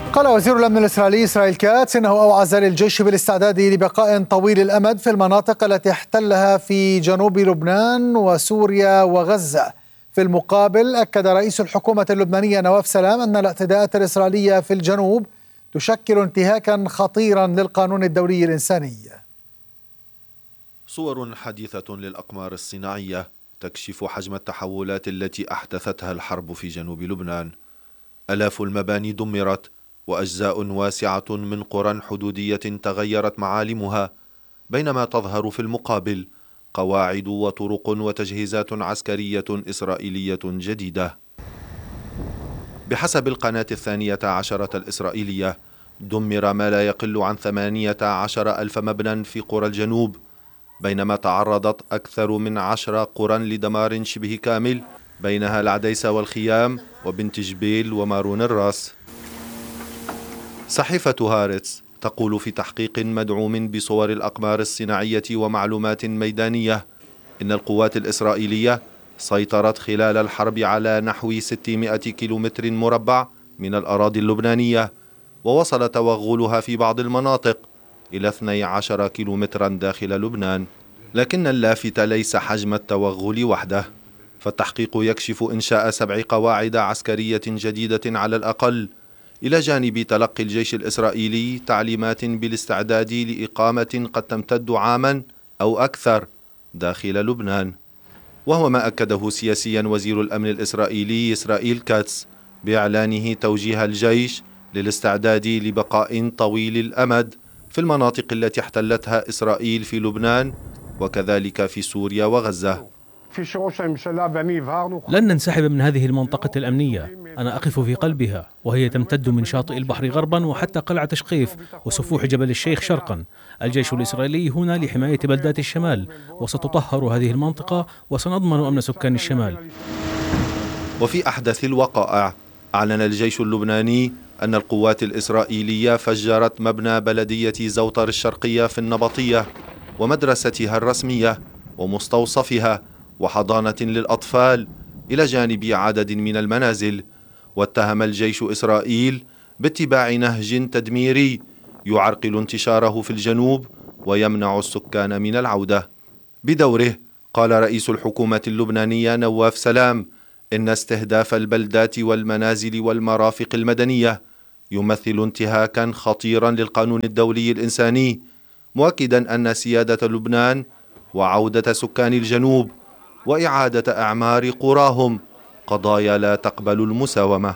قال وزير الأمن الإسرائيلي إسرائيل كاتس إنه أوعز للجيش بالاستعداد لبقاء طويل الأمد في المناطق التي احتلها في جنوب لبنان وسوريا وغزة. في المقابل أكد رئيس الحكومة اللبنانية نواف سلام أن الاعتداءات الإسرائيلية في الجنوب تشكل انتهاكا خطيرا للقانون الدولي الإنساني. صور حديثة للأقمار الصناعية تكشف حجم التحولات التي أحدثتها الحرب في جنوب لبنان. آلاف المباني دمرت، وأجزاء واسعة من قرى حدودية تغيرت معالمها، بينما تظهر في المقابل قواعد وطرق وتجهيزات عسكرية إسرائيلية جديدة. بحسب القناة 12 الإسرائيلية، دمر ما لا يقل عن 18,000 مبنى في قرى الجنوب، بينما تعرضت أكثر من 10 قرى لدمار شبه كامل، بينها العديس والخيام وبنت جبيل ومارون الراس. صحيفة هارتز تقول في تحقيق مدعوم بصور الأقمار الصناعية ومعلومات ميدانية إن القوات الإسرائيلية سيطرت خلال الحرب على نحو 600 كيلومتر مربع من الأراضي اللبنانية، ووصل توغلها في بعض المناطق إلى 12 كيلومترا داخل لبنان. لكن اللافت ليس حجم التوغل وحده، فالتحقيق يكشف إنشاء 7 قواعد عسكرية جديدة على الأقل، إلى جانب تلقي الجيش الإسرائيلي تعليمات بالاستعداد لإقامة قد تمتد عاما أو أكثر داخل لبنان. وهو ما أكده سياسيا وزير الأمن الإسرائيلي إسرائيل كاتس بإعلانه توجيه الجيش للاستعداد لبقاء طويل الأمد في المناطق التي احتلتها إسرائيل في لبنان وكذلك في سوريا وغزة. لن ننسحب من هذه المنطقة الأمنية، أنا أقف في قلبها، وهي تمتد من شاطئ البحر غربا وحتى قلعة شقيف وسفوح جبل الشيخ شرقا. الجيش الإسرائيلي هنا لحماية بلدات الشمال، وستطهر هذه المنطقة وسنضمن أمن سكان الشمال. وفي أحدث الوقائع أعلن الجيش اللبناني أن القوات الإسرائيلية فجرت مبنى بلدية زوطر الشرقية في النبطية ومدرستها الرسمية ومستوصفها وحضانة للأطفال، إلى جانب عدد من المنازل. واتهم الجيش إسرائيل باتباع نهج تدميري يعرقل انتشاره في الجنوب ويمنع السكان من العودة. بدوره قال رئيس الحكومة اللبنانية نواف سلام إن استهداف البلدات والمنازل والمرافق المدنية يمثل انتهاكا خطيرا للقانون الدولي الإنساني، مؤكدا أن سيادة لبنان وعودة سكان الجنوب وإعادة أعمار قراهم قضايا لا تقبل المساومة.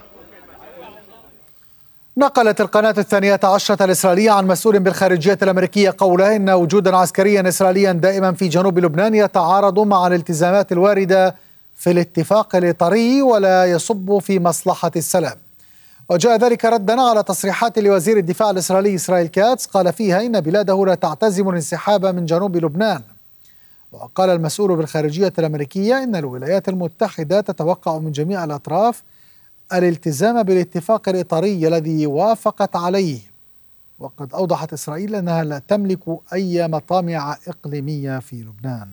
نقلت القناة 12 الإسرائيلية عن مسؤول بالخارجية الأمريكية قوله إن وجودا عسكريا إسرائيليا دائما في جنوب لبنان يتعارض مع الالتزامات الواردة في الاتفاق الإطاري ولا يصب في مصلحة السلام. وجاء ذلك ردا على تصريحات لوزير الدفاع الإسرائيلي إسرائيل كاتس قال فيها إن بلاده لا تعتزم الانسحاب من جنوب لبنان. وقال المسؤول بالخارجية الأمريكية إن الولايات المتحدة تتوقع من جميع الأطراف الالتزام بالاتفاق الإطاري الذي وافقت عليه. وقد أوضحت إسرائيل أنها لا تملك أي مطامع إقليمية في لبنان.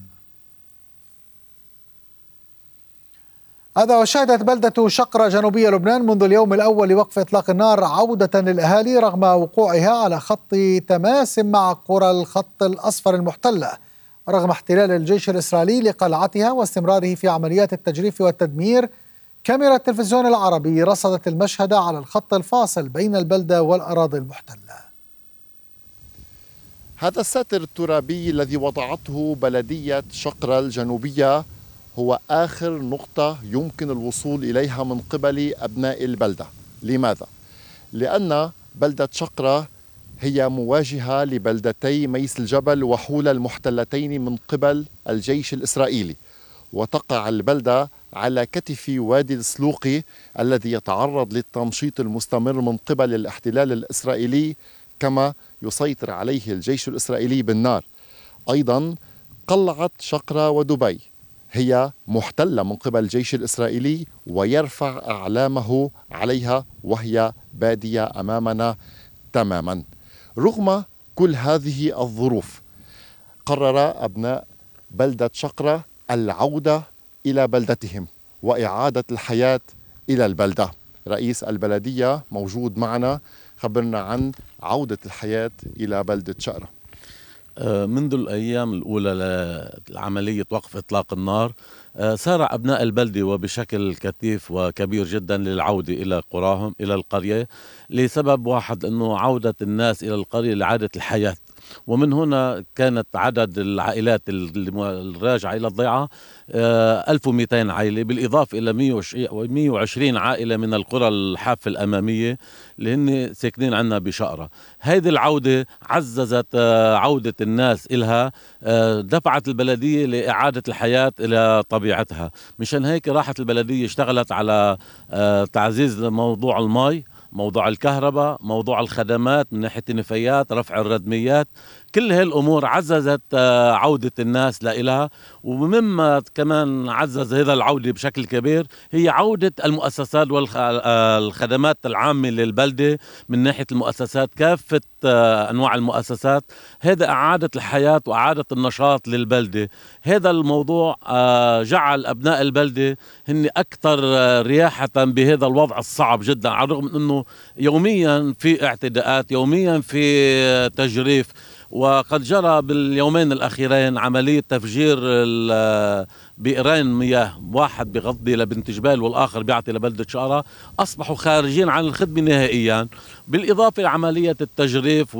هذا وشهدت بلدة شقرة جنوبية لبنان منذ اليوم الأول لوقف إطلاق النار عودة للأهالي رغم وقوعها على خط تماس مع قرى الخط الأصفر المحتلة، رغم احتلال الجيش الإسرائيلي لقلعتها واستمراره في عمليات التجريف والتدمير. كاميرا التلفزيون العربي رصدت المشهد على الخط الفاصل بين البلدة والأراضي المحتلة. هذا الساتر الترابي الذي وضعته بلدية شقرة الجنوبية هو آخر نقطة يمكن الوصول إليها من قبل أبناء البلدة. لماذا؟ لأن بلدة شقرة هي مواجهة لبلدتي ميس الجبل وحولة المحتلتين من قبل الجيش الإسرائيلي، وتقع البلدة على كتف وادي السلوقي الذي يتعرض للتمشيط المستمر من قبل الاحتلال الإسرائيلي كما يسيطر عليه الجيش الإسرائيلي بالنار. أيضا قلعة شقرة ودبي هي محتلة من قبل الجيش الإسرائيلي ويرفع أعلامه عليها وهي بادية أمامنا تماما. رغم كل هذه الظروف قرر أبناء بلدة شقرة العودة إلى بلدتهم وإعادة الحياة إلى البلدة. رئيس البلدية موجود معنا، خبرنا عن عودة الحياة إلى بلدة شقرة. منذ الأيام الأولى لعملية وقف إطلاق النار سارع أبناء البلدة وبشكل كثيف وكبير جدا للعودة إلى قراهم إلى القرية، لسبب واحد، أنه عودة الناس إلى القرية لإعادة الحياة. ومن هنا كانت عدد العائلات الراجعة إلى الضيعة 1200 عائلة، بالإضافة إلى 120 عائلة من القرى الحافة الأمامية اللي هن ساكنين عنا بشقرة. هذه العودة عززت عودة الناس إلها، دفعت البلدية لإعادة الحياة إلى طبيعتها. مشان هيك راحت البلدية اشتغلت على تعزيز موضوع المي، موضوع الكهرباء، موضوع الخدمات من ناحية النفايات، رفع الردميات. كل هاي الأمور عززت عودة الناس لإلها. ومما كمان عزز هذا العودة بشكل كبير هي عودة المؤسسات والخدمات العامة للبلدة من ناحية المؤسسات، كافة أنواع المؤسسات. هذا أعادت الحياة وأعادت النشاط للبلدة. هذا الموضوع جعل أبناء البلدة هن أكثر رياحة بهذا الوضع الصعب جدا، على الرغم من أنه يوميا في اعتداءات، يوميا في تجريف. وقد جرى باليومين الأخيرين عملية تفجير بئرين مياه، واحد بغضي لبنت جبال والآخر بيعطي لبلدة شقرة، أصبحوا خارجين عن الخدمة نهائيا، بالإضافة لعملية التجريف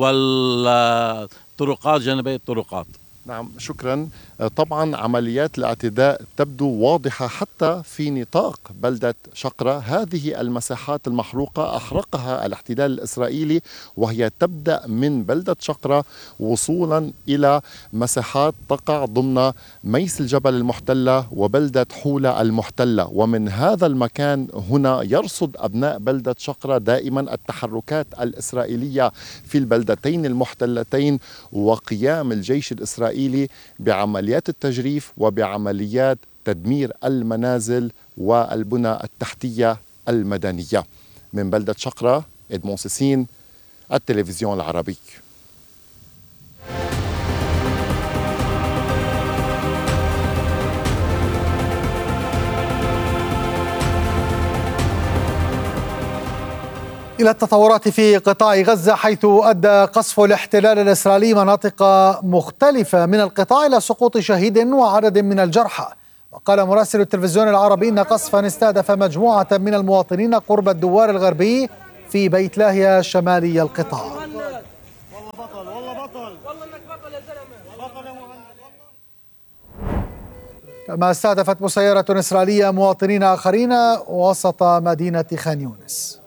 والطرقات جانبي الطرقات. نعم، شكرا. طبعا عمليات الاعتداء تبدو واضحة حتى في نطاق بلدة شقرة. هذه المساحات المحروقة أحرقها الاحتلال الإسرائيلي، وهي تبدأ من بلدة شقرة وصولا إلى مساحات تقع ضمن ميس الجبل المحتلة وبلدة حولة المحتلة. ومن هذا المكان هنا يرصد أبناء بلدة شقرة دائما التحركات الإسرائيلية في البلدتين المحتلتين، وقيام الجيش الإسرائيلي بعمليات التجريف وبعمليات تدمير المنازل والبنى التحتية المدنية. من بلدة شقرة، إدمون سيسين، التلفزيون العربي. إلى التطورات في قطاع غزة، حيث أدى قصف الاحتلال الإسرائيلي مناطق مختلفة من القطاع إلى سقوط شهيد وعدد من الجرحى. وقال مراسل التلفزيون العربي إن قصفا استهدف مجموعة من المواطنين قرب الدوار الغربي في بيت لاهيا شمالي القطاع. كما استهدفت مسيرة إسرائيلية مواطنين آخرين وسط مدينة خان يونس.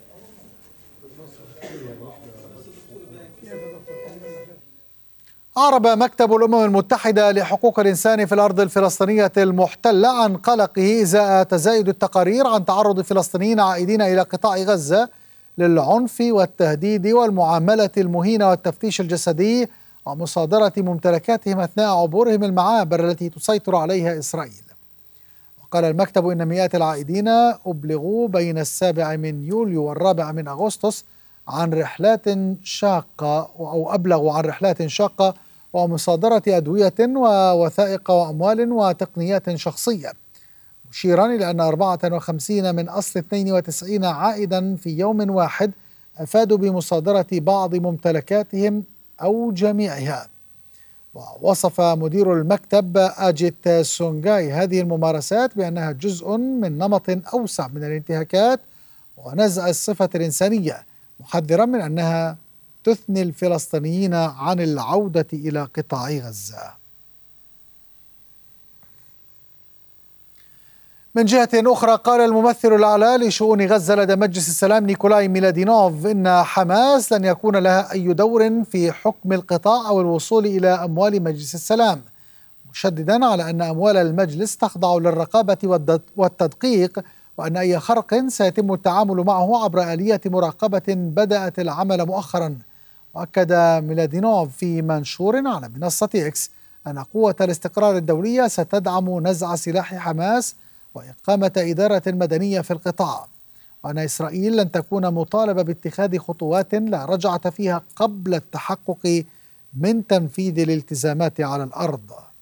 أعرب مكتب الأمم المتحدة لحقوق الإنسان في الأرض الفلسطينية المحتلة عن قلقه إزاء تزايد التقارير عن تعرض فلسطينيين عائدين إلى قطاع غزة للعنف والتهديد والمعاملة المهينة والتفتيش الجسدي ومصادرة ممتلكاتهم أثناء عبورهم المعابر التي تسيطر عليها إسرائيل. وقال المكتب إن مئات العائدين أبلغوا بين 7 يوليو و4 أغسطس عن رحلات شاقة أبلغوا عن رحلات شاقة ومصادرة أدوية ووثائق وأموال وتقنيات شخصية، مشيرا إلى أن 54 من أصل 92 عائدا في يوم واحد أفادوا بمصادرة بعض ممتلكاتهم أو جميعها. ووصف مدير المكتب أجيت سونغاي هذه الممارسات بأنها جزء من نمط أوسع من الانتهاكات ونزع الصفة الإنسانية، محذرا من أنها تثني الفلسطينيين عن العودة إلى قطاع غزة. من جهة أخرى، قال الممثل الأعلى لشؤون غزة لدى مجلس السلام نيكولاي ميلادينوف إن حماس لن يكون لها أي دور في حكم القطاع أو الوصول إلى أموال مجلس السلام، مشددا على أن أموال المجلس تخضع للرقابة والتدقيق، وأن أي خرق سيتم التعامل معه عبر آلية مراقبة بدأت العمل مؤخرا. وأكد ميلادينوف في منشور على منصة إكس أن قوة الاستقرار الدولية ستدعم نزع سلاح حماس وإقامة إدارة مدنية في القطاع، وأن إسرائيل لن تكون مطالبة باتخاذ خطوات لا رجعة فيها قبل التحقق من تنفيذ الالتزامات على الأرض.